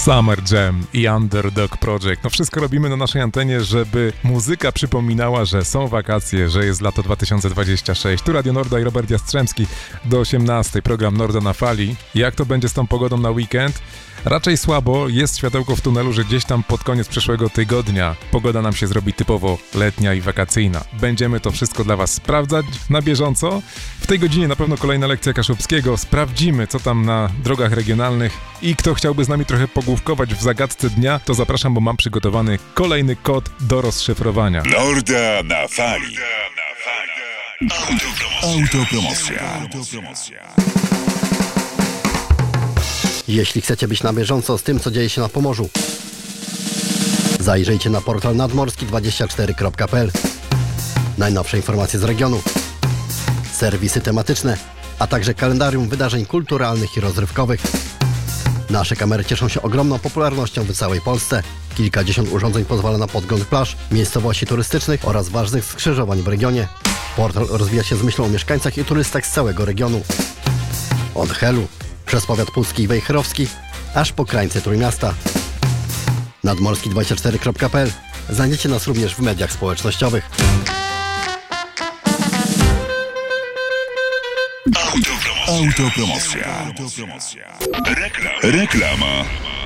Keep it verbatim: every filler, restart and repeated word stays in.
Summer Jam i Underdog Project. No wszystko robimy na naszej antenie, żeby muzyka przypominała, że są wakacje, że jest lato dwa tysiące dwudziesty szósty. Tu Radio Norda i Robert Jastrzębski do osiemnastej. Program Norda na fali. Jak to będzie z tą pogodą na weekend? Raczej słabo, jest światełko w tunelu, że gdzieś tam pod koniec przyszłego tygodnia pogoda nam się zrobi typowo letnia i wakacyjna. Będziemy to wszystko dla Was sprawdzać na bieżąco. W tej godzinie na pewno kolejna lekcja Kaszubskiego. Sprawdzimy, co tam na drogach regionalnych i kto chciałby z nami trochę pogłówkować w zagadce dnia, to zapraszam, bo mam przygotowany kolejny kod do rozszyfrowania. Norda na fali. Autopromocja. Autopromocja. Jeśli chcecie być na bieżąco z tym, co dzieje się na Pomorzu, zajrzyjcie na portal nadmorski dwadzieścia cztery kropka p l. Najnowsze informacje z regionu, serwisy tematyczne, a także kalendarium wydarzeń kulturalnych i rozrywkowych. Nasze kamery cieszą się ogromną popularnością w całej Polsce. Kilkadziesiąt urządzeń pozwala na podgląd plaż, miejscowości turystycznych oraz ważnych skrzyżowań w regionie. Portal rozwija się z myślą o mieszkańcach i turystach z całego regionu. Od Helu, przez powiat pucki i wejherowski, aż po krańce Trójmiasta. nadmorski dwadzieścia cztery kropka p l. Znajdziecie nas również w mediach społecznościowych. Autopromocja. Autopromocja. Rekla- Reklama.